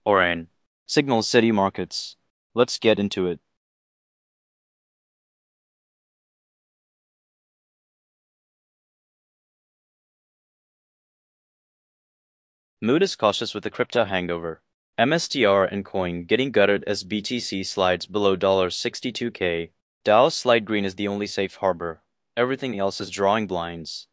Orion. Signal City Markets. Let's get into it. Mood is cautious with the crypto hangover. MSTR and Coin getting gutted as BTC slides below $62K. Dow's slide green is the only safe harbor. Everything else is drawing blinds.